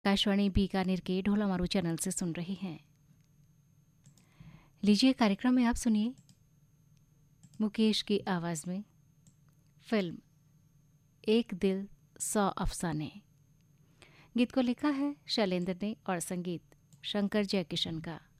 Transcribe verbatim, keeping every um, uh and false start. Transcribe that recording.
आकाशवाणी बीकानेर के ढोलामारू चैनल से सुन रहे हैं। लीजिए कार्यक्रम में आप सुनिए मुकेश की आवाज़ में फिल्म एक दिल सौ अफसाने। गीत को लिखा है शैलेंद्र ने और संगीत शंकर जयकिशन का।